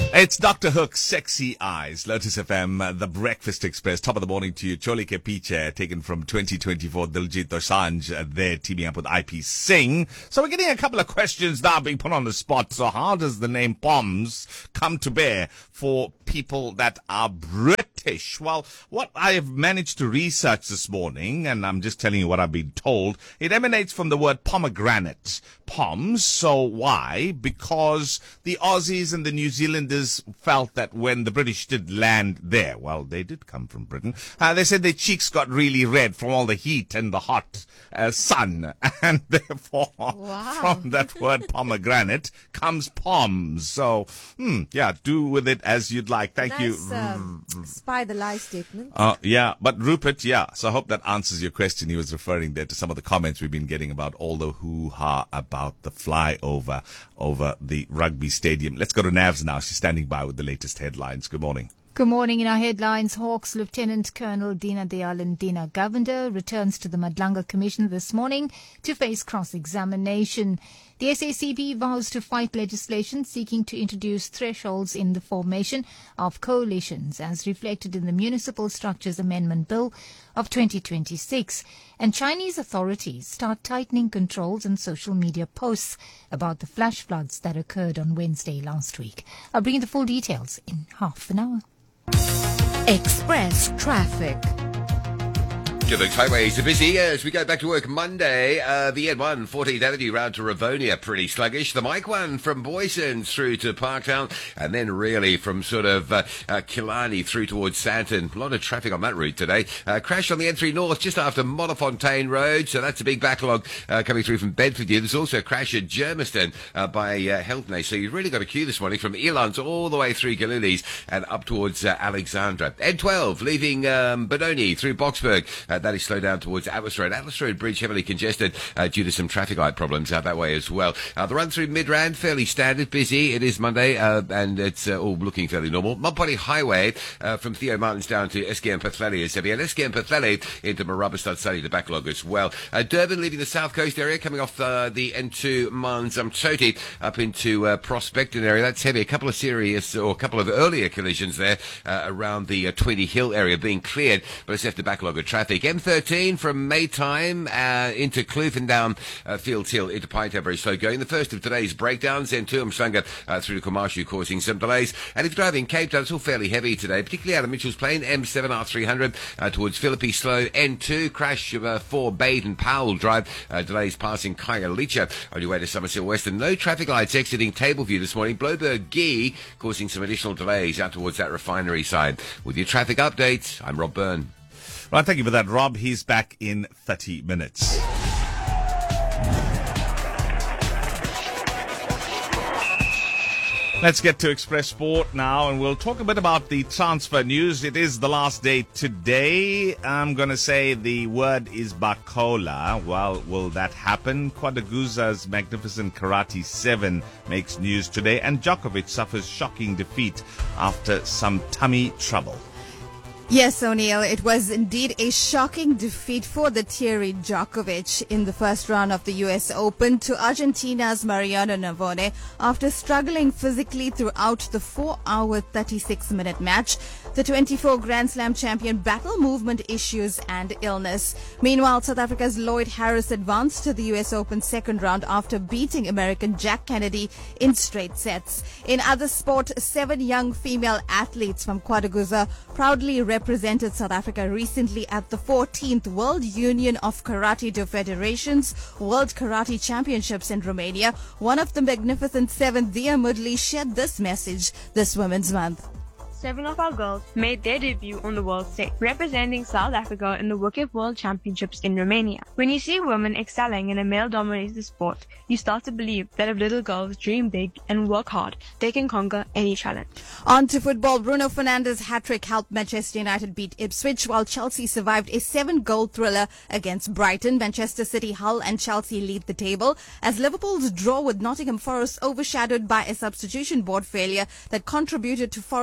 It's Dr. Hook's Sexy Eyes, Lotus FM, The Breakfast Express. Top of the morning to you. Choli Ke Piche, taken from 2024, Diljit Dosanjh, there teaming up with IP Singh. So we're getting a couple of questions now being put on the spot. So how does the name POMS come to bear for people that are British? Well, what I have managed to research this morning, and I'm just telling you what I've been told, it emanates from the word pomegranate. POMS. So why? Because the Aussies and the New Zealanders felt that when the British did land there, well, they did come from Britain, they said their cheeks got really red from all the heat and the hot sun, and therefore from that word pomegranate comes POMS. So, do with it as you'd like. Thank you. Spy the lie statement. Yeah, but Rupert, so I hope that answers your question. He was referring there to some of the comments we've been getting about all the hoo-ha about the flyover over the rugby stadium. Let's go to Navs now. She's standing by with the latest headlines. Good morning. Good morning. In our headlines, Hawks Lieutenant Colonel Dina Dayalan Dina Govender returns to the Madlanga Commission this morning to face cross-examination. The SACP vows to fight legislation seeking to introduce thresholds in the formation of coalitions as reflected in the Municipal Structures Amendment Bill of 2026. And Chinese authorities start tightening controls on social media posts about the flash floods that occurred on Wednesday last week. I'll bring you the full details in half an hour. Express traffic. The highways are busy as we go back to work Monday. The N1, 14th Avenue round to Ravonia, pretty sluggish. The Mike 1 from Boyson through to Parktown, and then really from sort of Killarney through towards Santon. A lot of traffic on that route today. Crash on the N3 North just after Montefontaine Road, so that's a big backlog coming through from Bedfordview. There's also a crash at Germiston by Healthney, so you've really got a queue this morning from Elands all the way through Galilees and up towards Alexandra. N12 leaving Benoni through Boxburg. That is slowed down towards Atlas Road. Atlas Road Bridge heavily congested due to some traffic light problems out that way as well. The run through Midrand, fairly standard, busy. It is Monday, and it's all looking fairly normal. Mudpotty Highway from Theo Martins down to SKM Pathlele is heavy, and SKM Pathlele into Marabastad Study, the backlog as well. Durban leaving the South Coast area, coming off the N2 Manzamtoti up into Prospecton area. That's heavy. A couple of earlier collisions there around the 20 Hill area being cleared, but it's left a backlog of traffic. M13 from Maytime into Kloof and down Fields Hill into Pinetown, very slow going. The first of today's breakdowns, N2 Mshlanga through to Komashu, causing some delays. And if you're driving Cape Town, it's all fairly heavy today, particularly out of Mitchell's Plain, M7 R300 towards Philippi, slow. N2 crash for Baden Powell Drive, delays passing Khayelitsha on your way to Somerset Western. No traffic lights exiting Tableview this morning. Bloberg Gee causing some additional delays out towards that refinery side. With your traffic update, I'm Rob Byrne. Right, thank you for that, Rob. He's back in 30 minutes. Let's get to Express Sport now, and we'll talk a bit about the transfer news. It is the last day today. I'm going to say the word is Bakola. Well, will that happen? Quadaguza's magnificent Karate 7 makes news today, and Djokovic suffers shocking defeat after some tummy trouble. Yes, O'Neill, it was indeed a shocking defeat for the Thierry Djokovic in the first round of the US Open to Argentina's Mariano Navone after struggling physically throughout the 4-hour, 36-minute match. The 24 Grand Slam champion battled movement issues and illness. Meanwhile, South Africa's Lloyd Harris advanced to the US Open second round after beating American Jack Kennedy in straight sets. In other sport, 7 young female athletes from Quadaguza proudly represented South Africa recently at the 14th World Union of Karate Do Federations World Karate Championships in Romania. One of the magnificent 7, Dia Mudley, shared this message this Women's Month. 7 of our girls made their debut on the world stage, representing South Africa in the WCAF World Championships in Romania. When you see women excelling in a male-dominated sport, you start to believe that if little girls dream big and work hard, they can conquer any challenge. On to football. Bruno Fernandes' hat-trick helped Manchester United beat Ipswich, while Chelsea survived a 7-goal thriller against Brighton. Manchester City, Hull and Chelsea lead the table, as Liverpool's draw with Nottingham Forest overshadowed by a substitution board failure that contributed to Forest's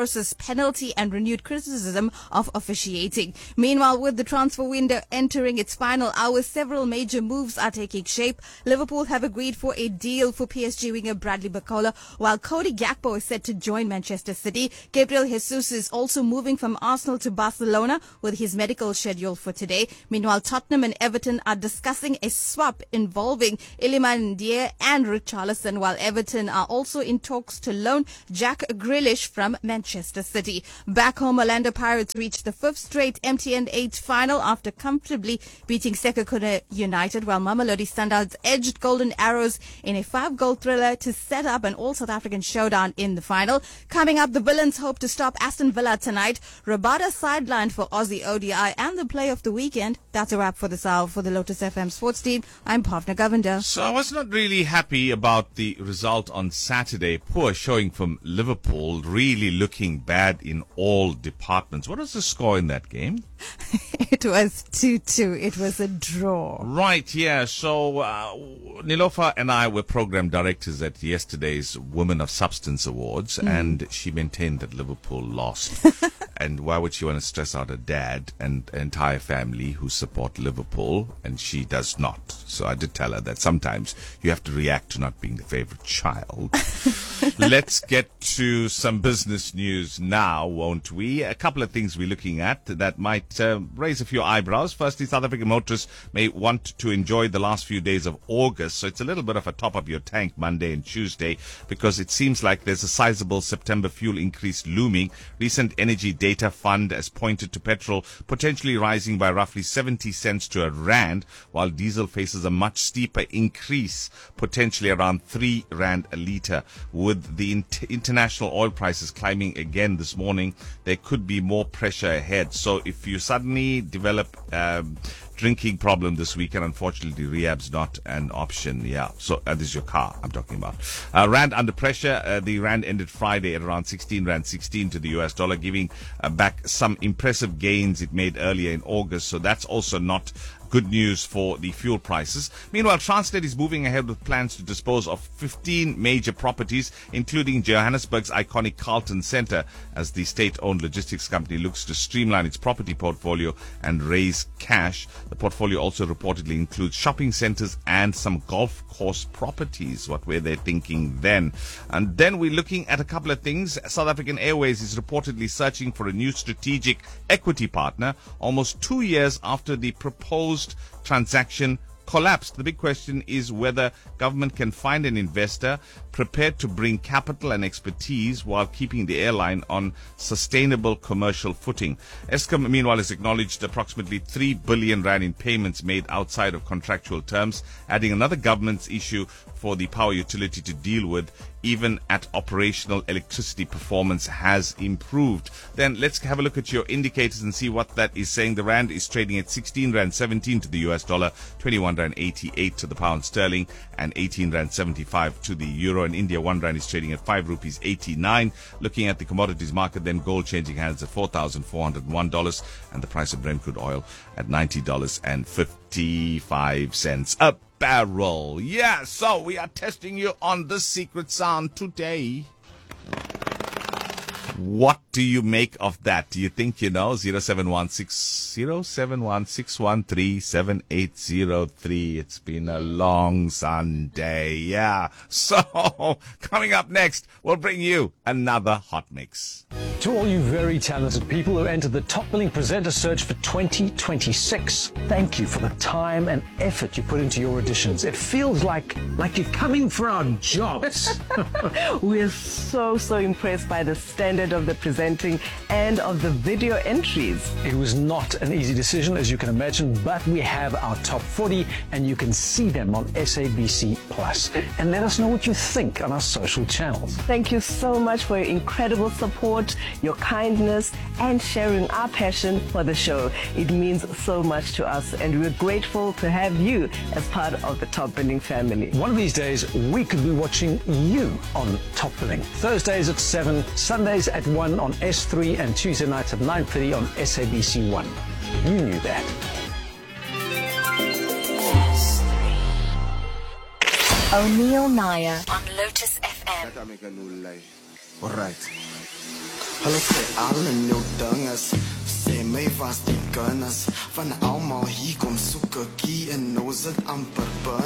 penalty and renewed criticism of officiating. Meanwhile, with the transfer window entering its final hours, several major moves are taking shape. Liverpool have agreed for a deal for PSG winger Bradley Barcola, while Cody Gakpo is set to join Manchester City. Gabriel Jesus is also moving from Arsenal to Barcelona with his medical schedule for today. Meanwhile, Tottenham and Everton are discussing a swap involving Iliman Ndiaye and Richarlison, while Everton are also in talks to loan Jack Grealish from Manchester City. Back home, Orlando Pirates reached the 5th straight MTN 8 final after comfortably beating Sekhukhune United, while Mamelodi Sundowns edged Golden Arrows in a 5-goal thriller to set up an all-South African showdown in the final. Coming up, the Villains hope to stop Aston Villa tonight. Rabada sidelined for Aussie ODI and the play of the weekend. That's a wrap for this hour. For the Lotus FM Sports Team, I'm Bhavna Govender. So I was not really happy about the result on Saturday. Poor showing from Liverpool, really looking bad in all departments. What was the score in that game? It was 2-2. It was a draw. Right, yeah. So Nilofa and I were program directors at yesterday's Women of Substance Awards, and she maintained that Liverpool lost. And why would she want to stress out her dad and entire family who support Liverpool, and she does not? So I did tell her that sometimes you have to react to not being the favorite child. Let's get to some business news now, won't we? A couple of things we're looking at that might raise a few eyebrows. Firstly, South African motorists may want to enjoy the last few days of August, so it's a little bit of a top up your tank Monday and Tuesday, because it seems like there's a sizable September fuel increase looming. Recent energy data fund has pointed to petrol potentially rising by roughly 70 cents to R1, while diesel faces a much steeper increase, potentially around 3 rand a litre. With the international oil prices climbing again this morning, there could be more pressure ahead. So if you suddenly develop drinking problem this weekend, unfortunately rehab's not an option. Yeah, so this is your car I'm talking about. Rand under pressure. The Rand ended Friday at around 16 Rand 16 to the US dollar, giving back some impressive gains it made earlier in August. So that's also not good news for the fuel prices. Meanwhile, Transnet is moving ahead with plans to dispose of 15 major properties, including Johannesburg's iconic Carlton Centre, as the state-owned logistics company looks to streamline its property portfolio and raise cash. The portfolio also reportedly includes shopping centres and some golf course properties. What were they thinking then? And then we're looking at a couple of things. South African Airways is reportedly searching for a new strategic equity partner almost 2 years after the proposed transaction collapsed. The big question is whether government can find an investor prepared to bring capital and expertise while keeping the airline on sustainable commercial footing. Eskom, meanwhile, has acknowledged approximately 3 billion rand in payments made outside of contractual terms, adding another government's issue for the power utility to deal with, even at operational electricity performance has improved. Then let's have a look at your indicators and see what that is saying. The Rand is trading at 16 Rand 17 to the US dollar, 21 Rand 88 to the pound sterling, and 18 Rand 75 to the euro. In India, 1 Rand is trading at 5 rupees 89. Looking at the commodities market, then gold changing hands at $4,401, and the price of Brent crude oil at $90.55 a barrel. Yeah, so we are testing you on the secret sound today. What do you make of that? Do you think you know? 0716137803. It's been a long Sunday. Yeah. So, coming up next, we'll bring you another hot mix. To all you very talented people who entered the Top Billing Presenter Search for 2026, thank you for the time and effort you put into your auditions. It feels like you're coming for our jobs. We're so impressed by the standard of the presenting and of the video entries. It was not an easy decision, as you can imagine, but we have our top 40 and you can see them on SABC Plus. And let us know what you think on our social channels. Thank you so much for your incredible support, your kindness, and sharing our passion for the show. It means so much to us, and we're grateful to have you as part of the Top Billing family. One of these days, we could be watching you on Top Billing. Thursdays at 7, Sundays at 1 on S3, and Tuesday nights at 9:30 on SABC 1. You knew that. O'Neil Naya on Lotus FM. All right. Hulle sê al in jou dinges, sê my was die gunners. Van almal hier kom soek 'n key en nou is dit amper burn.